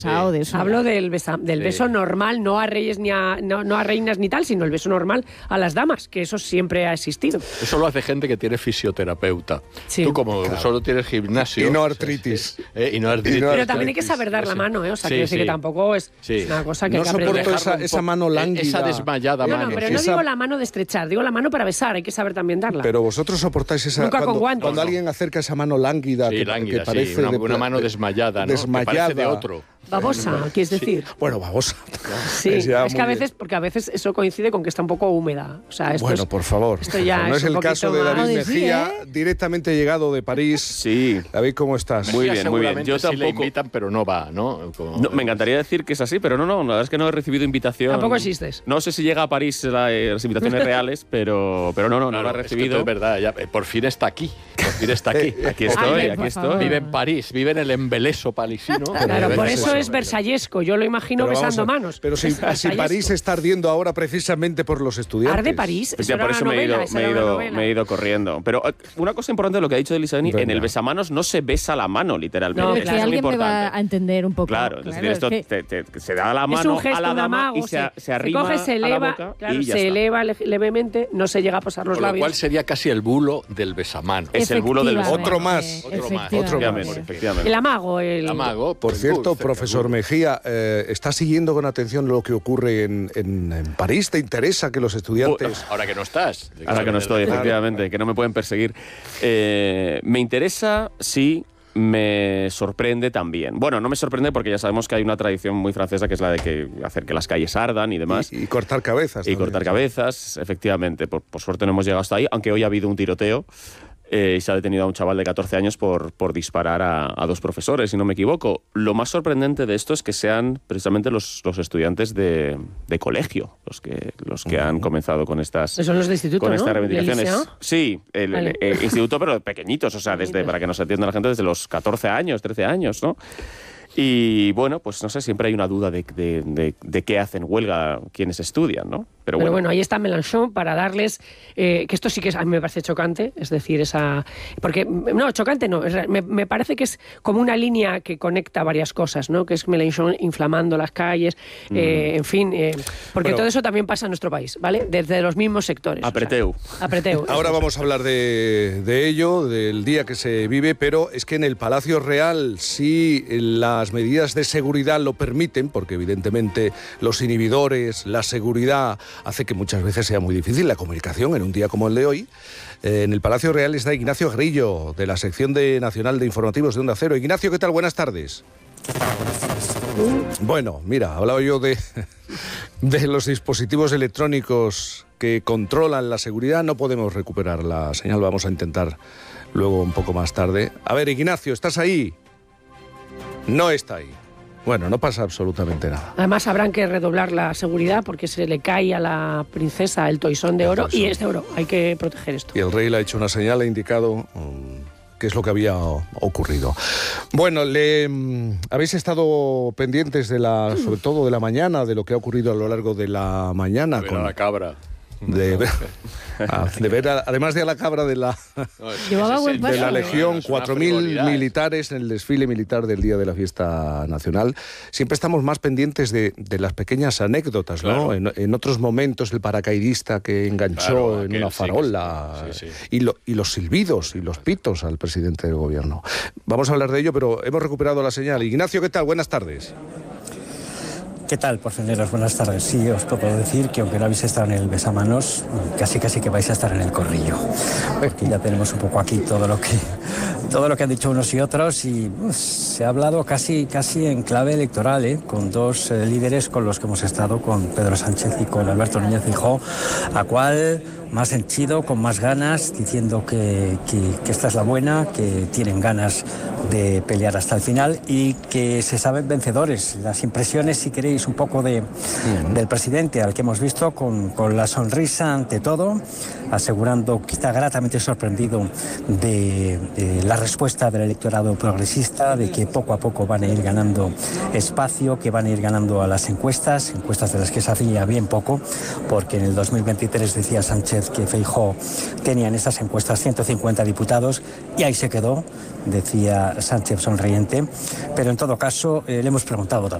de eso. Hablo del beso normal, no a reyes ni no a reinas ni tal, sino el beso normal a las damas, que eso siempre ha existido. Eso lo hace gente que tiene fisioterapeuta. Sí. Tú como solo tienes gimnasio... Y no artritis. Y no artritis. Pero también hay que saber dar la mano, o sea, quiero decir que tampoco es una cosa que no hay que aprender. soporto esa mano lánguida. Esa desmayada mano. No, pero no digo la mano de estrechar, digo la mano para besar, hay que saber también darla. Pero vosotros soportáis esa... Nunca con guantes. Cuando alguien acerca esa mano lánguida, Sí, que parece... una mano desmayada, ¿no? Que parece de otro. Babosa, quieres decir. Bueno, babosa. Sí, es que a veces, porque a veces eso coincide con que está un poco húmeda. O sea, esto por favor. Esto ya no es el caso de David Mejía, sí, directamente llegado de París. Sí. David, ¿cómo estás? Muy bien, muy bien. Yo sí le tampoco... invitan, pero no va, ¿no? No, me encantaría decir que es así, pero no, la verdad es que no he recibido invitación. Tampoco existes. No sé si llega a París las invitaciones reales, pero no lo he recibido. Es verdad, ya, por fin está aquí. Aquí estoy. Vive en París, vive en el embeleso parisino. Claro, por eso es versallesco. Yo lo imagino besando manos. Pero si París está ardiendo ahora precisamente por los estudiantes. ¿Arde París? Pues ya por eso me he ido corriendo. Pero una cosa importante de lo que ha dicho Elisani, en el besamanos no se besa la mano, literalmente. No, Eso que es muy alguien me importante. va a entender un poco. Claro, es decir, esto se da la Es mano un gesto a la de dama amago, y se arrima coge, se a eleva, la boca claro, y ya se está. eleva levemente, no se llega a posar los Con lo labios. cual sería casi el bulo del besamano. Es el bulo del besamanos. Otro más. Efectivamente. El amago. El amago. Por cierto, profesor Mejía, ¿está siguiendo con atención lo que ocurre en París? ¿Te interesa que los estudiantes...? Ahora que no estás. Ahora que no estoy, efectivamente, que no me pueden perseguir. Me interesa, sí. Me sorprende también. Bueno, no me sorprende porque ya sabemos que hay una tradición muy francesa que es la de que hacer que las calles ardan y demás. Y cortar cabezas. Y cortar cabezas, efectivamente. Por suerte no hemos llegado hasta ahí, aunque hoy ha habido un tiroteo y se ha detenido a un chaval de 14 años por disparar a dos profesores, si no me equivoco. Lo más sorprendente de esto es que sean precisamente los estudiantes de colegio los que han comenzado con estas... Son los de instituto, con ¿no? estas reivindicaciones. ¿El Sí, Vale. el instituto, pero pequeñitos, o sea, para que nos entienda la gente, desde los 14 años, 13 años, ¿no? Y bueno, pues no sé, siempre hay una duda de qué hacen huelga quienes estudian, ¿no? Pero bueno, ahí está Mélenchon para darles... que esto sí que a mí me parece chocante, es decir, porque, no, chocante no, me parece que es como una línea que conecta varias cosas, ¿no? Que es Mélenchon inflamando las calles, en fin, porque todo eso también pasa en nuestro país, ¿vale? Desde los mismos sectores. Apreteu. Ahora vamos a hablar de ello, del día que se vive, pero es que en el Palacio Real sí las medidas de seguridad lo permiten, porque evidentemente los inhibidores, la seguridad hace que muchas veces sea muy difícil la comunicación en un día como el de hoy. En el Palacio Real está Ignacio Grillo, de la sección nacional de informativos de Onda Cero. Ignacio, ¿qué tal? Buenas tardes. Bueno, mira, hablaba yo de los dispositivos electrónicos que controlan la seguridad. No podemos recuperar la señal, vamos a intentar luego un poco más tarde. A ver, Ignacio, ¿estás ahí? No está ahí. Bueno, no pasa absolutamente nada. Además habrán que redoblar la seguridad porque se le cae a la princesa el toisón de oro y es de oro. Hay que proteger esto. Y el rey le ha hecho una señal, ha indicado qué es lo que había ocurrido. Bueno, habéis estado pendientes sobre todo de la mañana, de lo que ha ocurrido a lo largo de la mañana. Con la cabra. De ver, además de a la cabra de la Legión, 4.000 militares en el desfile militar del día de la fiesta nacional. Siempre estamos más pendientes de las pequeñas anécdotas, ¿no? Claro. En otros momentos, el paracaidista que enganchó en una farola, y los silbidos y los pitos al presidente del gobierno. Vamos a hablar de ello, pero hemos recuperado la señal. Ignacio, ¿qué tal? Buenas tardes. ¿Qué tal, porceneros? Buenas tardes. Sí, os puedo decir que aunque no habéis estado en el besamanos, casi que vais a estar en el corrillo. Porque ya tenemos un poco aquí todo lo que han dicho unos y otros y se ha hablado casi en clave electoral, con dos líderes con los que hemos estado, con Pedro Sánchez y con Alberto Núñez Feijóo, a cual más henchido, con más ganas, diciendo que esta es la buena, que tienen ganas de pelear hasta el final y que se saben vencedores. Las impresiones, si queréis, un poco del presidente, al que hemos visto con la sonrisa ante todo, asegurando que está gratamente sorprendido de la respuesta del electorado progresista, de que poco a poco van a ir ganando espacio, que van a ir ganando a las encuestas de las que se hacía bien poco, porque en el 2023 decía Sánchez Sánchez que Feijóo tenía en estas encuestas 150 diputados y ahí se quedó, decía Sánchez sonriente. Pero en todo caso, le hemos preguntado